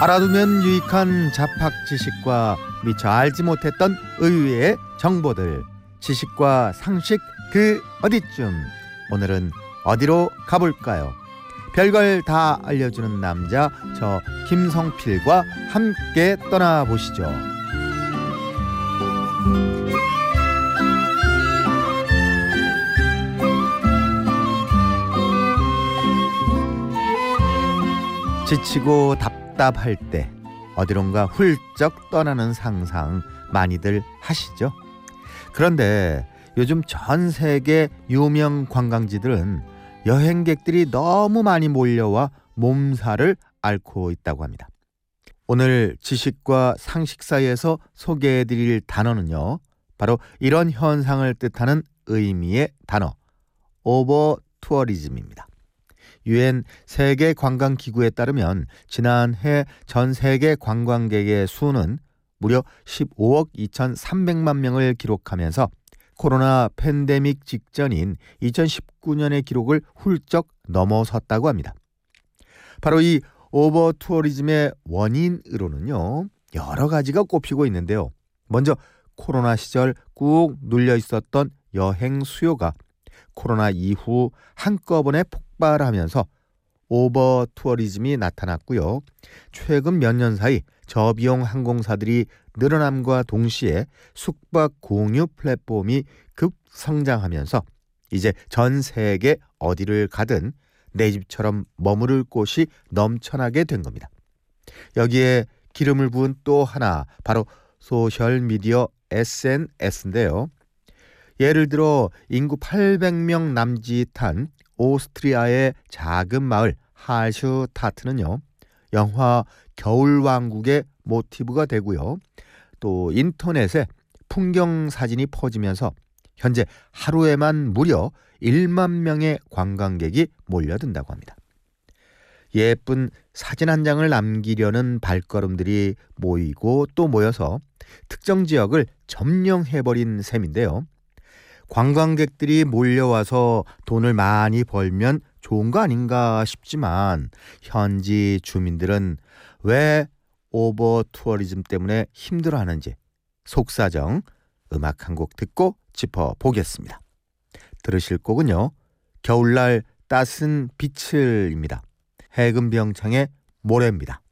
알아두면 유익한 잡학 지식과 미처 알지 못했던 의외의 정보들, 지식과 상식 그 어디쯤. 오늘은 어디로 가볼까요? 별걸 다 알려주는 남자, 저 김성필과 함께 떠나보시죠. 지치고 답답할 때 어디론가 훌쩍 떠나는 상상 많이들 하시죠? 그런데 요즘 전 세계 유명 관광지들은 여행객들이 너무 많이 몰려와 몸살을 앓고 있다고 합니다. 오늘 지식과 상식 사이에서 소개해드릴 단어는요, 바로 이런 현상을 뜻하는 의미의 단어, 오버 투어리즘입니다. 유엔 세계관광기구에 따르면 지난해 전 세계 관광객의 수는 무려 15억 2,300만 명을 기록하면서 코로나 팬데믹 직전인 2019년의 기록을 훌쩍 넘어섰다고 합니다. 바로 이 오버 투어리즘의 원인으로는요, 여러 가지가 꼽히고 있는데요. 먼저 코로나 시절 꾹 눌려 있었던 여행 수요가 코로나 이후 한꺼번에 폭발하면서 오버 투어리즘이 나타났고요. 최근 몇 년 사이 저비용 항공사들이 늘어남과 동시에 숙박 공유 플랫폼이 급성장하면서 이제 전 세계 어디를 가든 내 집처럼 머무를 곳이 넘쳐나게 된 겁니다. 여기에 기름을 부은 또 하나, 바로 소셜미디어 SNS인데요. 예를 들어 인구 800명 남짓한 오스트리아의 작은 마을 할슈타트는요, 영화 겨울왕국의 모티브가 되고요. 또 인터넷에 풍경 사진이 퍼지면서 현재 하루에만 무려 1만 명의 관광객이 몰려든다고 합니다. 예쁜 사진 한 장을 남기려는 발걸음들이 모이고 또 모여서 특정 지역을 점령해버린 셈인데요. 관광객들이 몰려와서 돈을 많이 벌면 좋은 거 아닌가 싶지만 현지 주민들은 왜 오버 투어리즘 때문에 힘들어하는지 속사정 음악 한 곡 듣고 짚어보겠습니다. 들으실 곡은요, 겨울날 따스한 빛을입니다. 해금병창의 모래입니다.